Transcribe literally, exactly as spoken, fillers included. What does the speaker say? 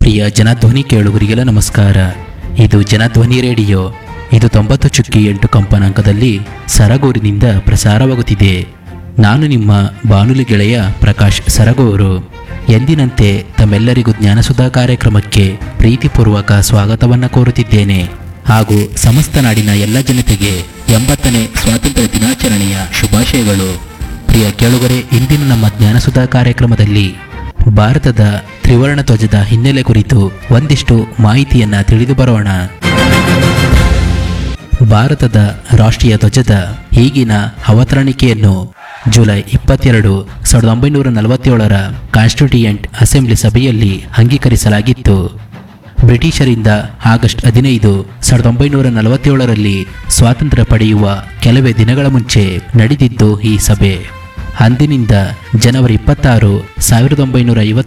ಪ್ರಿಯ ಜನಧ್ವನಿ ಕೇಳುಗರಿಗೆಲ್ಲ ನಮಸ್ಕಾರ. ಇದು ಜನಧ್ವನಿ ರೇಡಿಯೋ. ಇದು ತೊಂಬತ್ತು ಚುಕ್ಕಿ ಎಂಟು ಕಂಪನಾಂಕದಲ್ಲಿ ಸರಗೂರಿನಿಂದ ಪ್ರಸಾರವಾಗುತ್ತಿದೆ. ನಾನು ನಿಮ್ಮ ಬಾನುಲಿ ಗೆಳೆಯ ಪ್ರಕಾಶ್ ಸರಗೂರು. ಎಂದಿನಂತೆ ತಮ್ಮೆಲ್ಲರಿಗೂ ಜ್ಞಾನಸುಧಾ ಕಾರ್ಯಕ್ರಮಕ್ಕೆ ಪ್ರೀತಿಪೂರ್ವಕ ಸ್ವಾಗತವನ್ನು ಕೋರುತ್ತಿದ್ದೇನೆ. ಹಾಗೂ ಸಮಸ್ತ ನಾಡಿನ ಎಲ್ಲ ಜನತೆಗೆ ಎಂಬತ್ತನೇ ಸ್ವಾತಂತ್ರ್ಯ ದಿನಾಚರಣೆಯ ಶುಭಾಶಯಗಳು. ಪ್ರಿಯ ಕೇಳುಗರೆ, ಇಂದಿನ ನಮ್ಮ ಜ್ಞಾನಸುಧಾ ಕಾರ್ಯಕ್ರಮದಲ್ಲಿ ಭಾರತದ ತ್ರಿವರ್ಣ ಧ್ವಜದ ಹಿನ್ನೆಲೆ ಕುರಿತು ಒಂದಿಷ್ಟು ಮಾಹಿತಿಯನ್ನ ತಿಳಿದು ಬರೋಣ. ಭಾರತದ ರಾಷ್ಟ್ರೀಯ ಧ್ವಜದ ಈಗಿನ ಅವತರಣಿಕೆಯನ್ನು ಜುಲೈ ಇಪ್ಪತ್ತೆರಡು ಸಾವಿರದ ಒಂಬೈನೂರ ನಲವತ್ತೇಳರ ಕಾನ್ಸ್ಟಿಟ್ಯೂಯೆಂಟ್ ಅಸೆಂಬ್ಲಿ ಸಭೆಯಲ್ಲಿ ಅಂಗೀಕರಿಸಲಾಗಿತ್ತು. ಬ್ರಿಟಿಷರಿಂದ ಆಗಸ್ಟ್ ಹದಿನೈದು ಸಾವಿರದ ಒಂಬೈನೂರ ನಲವತ್ತೇಳರಲ್ಲಿ ಸ್ವಾತಂತ್ರ್ಯ ಪಡೆಯುವ ಕೆಲವೇ ದಿನಗಳ ಮುಂಚೆ ನಡೆದಿದ್ದು ಈ ಸಭೆ. ಅಂದಿನಿಂದ ಜನವರಿ ಇಪ್ಪತ್ತಾರು ಸಾವಿರದ ಒಂಬೈನೂರ ಐವತ್ತ